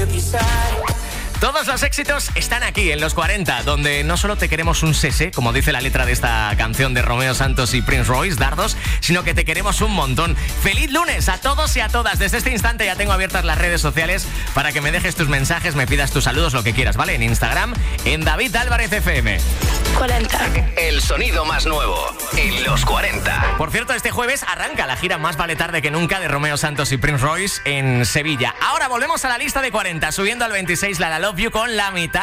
Todos los éxitos están aquí en los 40, donde no solo te queremos un sese, como dice la letra de esta canción de Romeo Santos y Prince Royce, Dardos, sino que te queremos un montón. ¡Feliz lunes a todos y a todas! Desde este instante ya tengo abiertas las redes sociales para que me dejes tus mensajes, me pidas tus saludos, lo que quieras, ¿vale? En Instagram, en David Álvarez FM. 40. El sonido más nuevo en los 40. Por cierto, este jueves arranca la gira Más vale tarde que nunca de Romeo Santos y Prince Royce en Sevilla. Ahora volvemos a la lista de 40, subiendo al 26 la Love You con La mitad.